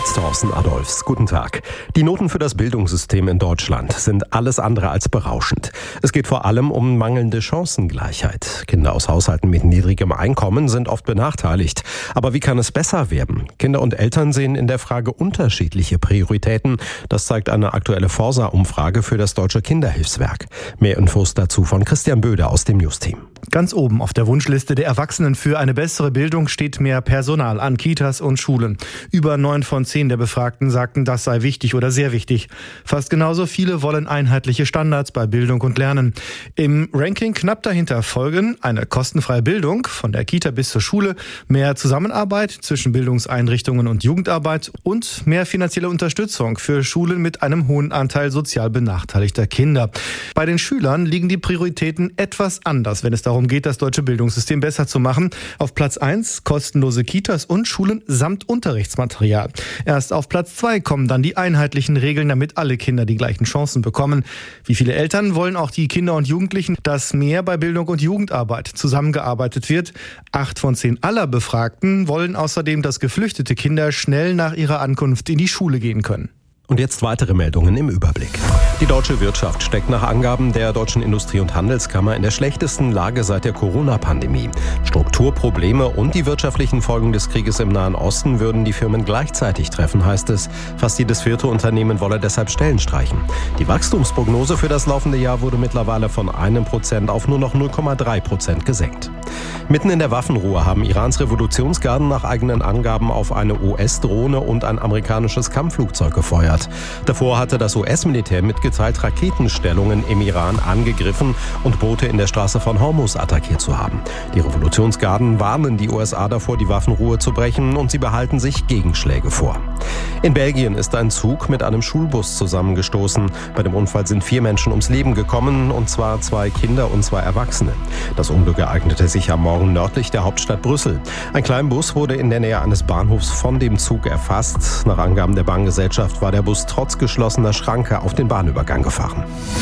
Thorsten Adolphs. Guten Tag. Die Noten für das Bildungssystem in Deutschland sind alles andere als berauschend. Es geht vor allem um mangelnde Chancengleichheit. Kinder aus Haushalten mit niedrigem Einkommen sind oft benachteiligt. Aber wie kann es besser werden? Kinder und Eltern sehen in der Frage unterschiedliche Prioritäten. Das zeigt eine aktuelle Forsa-Umfrage für das Deutsche Kinderhilfswerk. Mehr Infos dazu von Christian Böde aus dem News-Team. Ganz oben auf der Wunschliste der Erwachsenen für eine bessere Bildung steht mehr Personal an Kitas und Schulen. Über 9 von 10 der Befragten sagten, das sei wichtig oder sehr wichtig. Fast genauso viele wollen einheitliche Standards bei Bildung und Lernen. Im Ranking knapp dahinter folgen eine kostenfreie Bildung von der Kita bis zur Schule, mehr Zusammenarbeit zwischen Bildungseinrichtungen und Jugendarbeit und mehr finanzielle Unterstützung für Schulen mit einem hohen Anteil sozial benachteiligter Kinder. Bei den Schülern liegen die Prioritäten etwas anders, wenn es darum geht, das deutsche Bildungssystem besser zu machen. Auf Platz 1 kostenlose Kitas und Schulen samt Unterrichtsmaterial. Erst auf Platz 2 kommen dann die einheitlichen Regeln, damit alle Kinder die gleichen Chancen bekommen. Wie viele Eltern wollen auch die Kinder und Jugendlichen, dass mehr bei Bildung und Jugendarbeit zusammengearbeitet wird? 8 von 10 aller Befragten wollen außerdem, dass geflüchtete Kinder schnell nach ihrer Ankunft in die Schule gehen können. Und jetzt weitere Meldungen im Überblick. Die deutsche Wirtschaft steckt nach Angaben der Deutschen Industrie- und Handelskammer in der schlechtesten Lage seit der Corona-Pandemie. Strukturprobleme und die wirtschaftlichen Folgen des Krieges im Nahen Osten würden die Firmen gleichzeitig treffen, heißt es. Fast jedes 4. Unternehmen wolle deshalb Stellen streichen. Die Wachstumsprognose für das laufende Jahr wurde mittlerweile von 1% auf nur noch 0,3% gesenkt. Mitten in der Waffenruhe haben Irans Revolutionsgarden nach eigenen Angaben auf eine US-Drohne und ein amerikanisches Kampfflugzeug gefeuert. Davor hatte das US-Militär mitgeteilt, Raketenstellungen im Iran angegriffen und Boote in der Straße von Hormuz attackiert zu haben. Die Revolutionsgarden warnen die USA davor, die Waffenruhe zu brechen, und sie behalten sich Gegenschläge vor. In Belgien ist ein Zug mit einem Schulbus zusammengestoßen. Bei dem Unfall sind 4 Menschen ums Leben gekommen, und zwar 2 Kinder und 2 Erwachsene. Das Unglück ereignete sich am Morgen nördlich der Hauptstadt Brüssel. Ein Kleinbus wurde in der Nähe eines Bahnhofs von dem Zug erfasst. Nach Angaben der Bahngesellschaft war der Bus trotz geschlossener Schranke auf den Bahnübergang gefahren.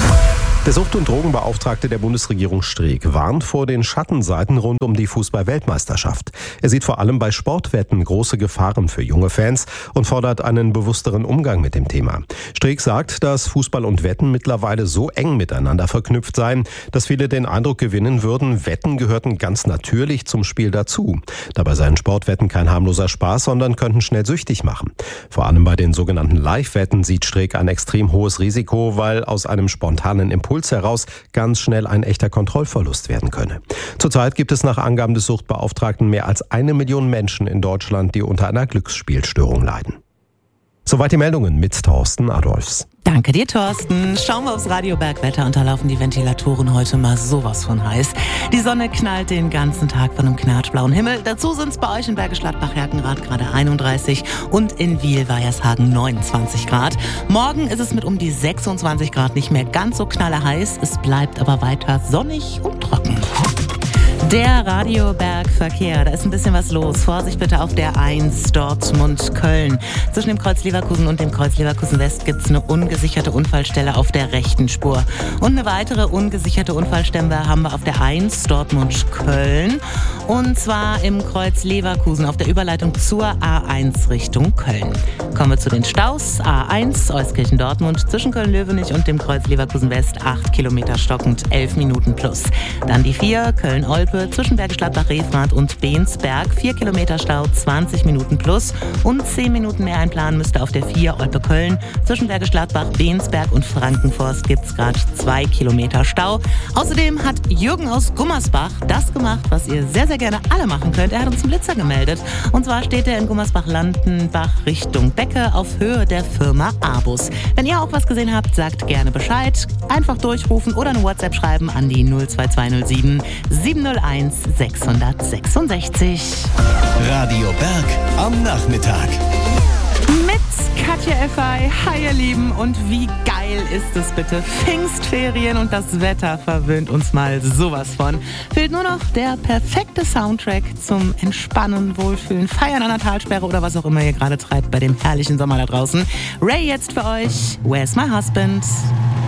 Der Sucht- und Drogenbeauftragte der Bundesregierung Streeck warnt vor den Schattenseiten rund um die Fußball-Weltmeisterschaft. Er sieht vor allem bei Sportwetten große Gefahren für junge Fans und fordert einen bewussteren Umgang mit dem Thema. Streeck sagt, dass Fußball und Wetten mittlerweile so eng miteinander verknüpft seien, dass viele den Eindruck gewinnen würden, Wetten gehörten ganz natürlich zum Spiel dazu. Dabei seien Sportwetten kein harmloser Spaß, sondern könnten schnell süchtig machen. Vor allem bei den sogenannten Live-Wetten sieht Streeck ein extrem hohes Risiko, weil aus einem spontanen Impuls heraus ganz schnell ein echter Kontrollverlust werden könne. Zurzeit gibt es nach Angaben des Suchtbeauftragten mehr als 1 Million Menschen in Deutschland, die unter einer Glücksspielstörung leiden. Soweit die Meldungen mit Thorsten Adolphs. Danke dir, Thorsten. Schauen wir aufs Radiobergwetter, und da laufen die Ventilatoren heute mal sowas von heiß. Die Sonne knallt den ganzen Tag von einem knatschblauen Himmel. Dazu sind es bei euch in Bergisch Gladbach-Herkenrath gerade 31 und in Wiel-Weiershagen 29 Grad. Morgen ist es mit um die 26 Grad nicht mehr ganz so knallerheiß. Es bleibt aber weiter sonnig und trocken. Der Radiobergverkehr, da ist ein bisschen was los. Vorsicht bitte auf der 1 Dortmund-Köln. Zwischen dem Kreuz Leverkusen und dem Kreuz Leverkusen West gibt es eine ungesicherte Unfallstelle auf der rechten Spur. Und eine weitere ungesicherte Unfallstelle haben wir auf der 1 Dortmund-Köln. Und zwar im Kreuz Leverkusen auf der Überleitung zur A1 Richtung Köln. Kommen wir zu den Staus. A1 Euskirchen-Dortmund zwischen Köln-Löwenich und dem Kreuz Leverkusen West 8 Kilometer stockend, 11 Minuten plus. Dann die 4 Köln-Olpe zwischen Bergisch Gladbach-Refrath und Bensberg, 4 Kilometer Stau, 20 Minuten plus. Und 10 Minuten mehr einplanen müsste auf der 4 Olpe-Köln. Zwischen Bergisch Gladbach, Bensberg und Frankenforst gibt es gerade 2 Kilometer Stau. Außerdem hat Jürgen aus Gummersbach das gemacht, was ihr sehr, sehr gerne alle machen könnt. Er hat uns einen Blitzer gemeldet. Und zwar steht er in Gummersbach-Landenbach Richtung Becke auf Höhe der Firma Abus. Wenn ihr auch was gesehen habt, sagt gerne Bescheid. Einfach durchrufen oder eine WhatsApp schreiben an die 02207 701 666. Radio Berg am Nachmittag. Mit Katja Effey. Hi ihr Lieben, und wie geil ist es bitte? Pfingstferien und das Wetter verwöhnt uns mal sowas von. Fehlt nur noch der perfekte Soundtrack zum Entspannen, Wohlfühlen, Feiern an der Talsperre oder was auch immer ihr gerade treibt bei dem herrlichen Sommer da draußen. Ray jetzt für euch. Where's My Husband?